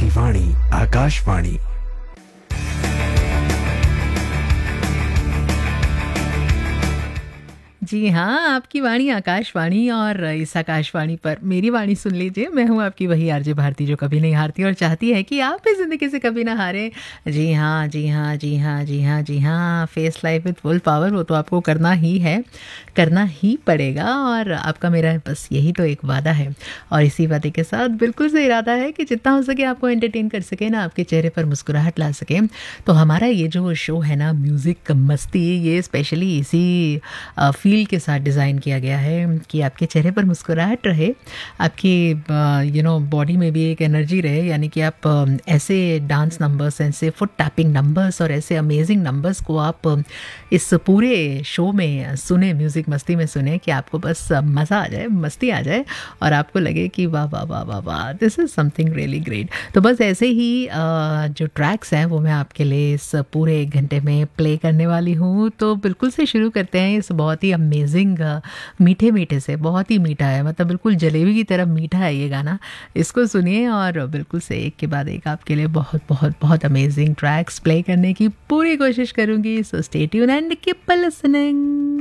वाणी आकाशवाणी। जी हाँ, आपकी वाणी आकाशवाणी और इस आकाशवाणी पर मेरी वाणी सुन लीजिए। मैं हूँ आपकी वही आरजे भारती जो कभी नहीं हारती और चाहती है कि आप भी ज़िंदगी से कभी ना हारें। जी हाँ, जी हाँ, जी हाँ, जी हाँ, जी हाँ, face life with full power, वो तो आपको करना ही है, करना ही पड़ेगा। और आपका मेरा बस यही तो एक वादा है और इसी वादे के साथ बिल्कुल से इरादा है कि जितना हो सके आपको एंटरटेन कर सके ना, आपके चेहरे पर मुस्कुराहट ला सके। तो हमारा ये जो शो है ना, म्यूज़िक मस्ती, ये स्पेशली इसी फील के साथ डिज़ाइन किया गया है कि आपके चेहरे पर मुस्कुराहट रहे, आपकी बॉडी में भी एक एनर्जी रहे। यानी कि आप ऐसे डांस नंबर्स, ऐसे फुट टैपिंग नंबर्स और ऐसे अमेजिंग नंबर्स को आप इस पूरे शो में सुने, म्यूज़िक मस्ती में सुने कि आपको बस मज़ा आ जाए, मस्ती आ जाए और आपको लगे कि वाह वाह वाह वाह वाह, this is something really great. तो बस ऐसे ही जो ट्रैक्स हैं वो मैं आपके लिए इस पूरे 1 घंटे में प्ले करने वाली हूँ। तो बिल्कुल से शुरू करते हैं इस बहुत ही अमेजिंग मीठे मीठे से। बहुत ही मीठा है, मतलब बिल्कुल जलेबी की तरह मीठा है ये गाना। इसको सुनिए और बिल्कुल से एक के बाद एक आपके लिए बहुत बहुत बहुत अमेजिंग ट्रैक्स प्ले करने की पूरी कोशिश करूँगी। So stay tuned and keep listening.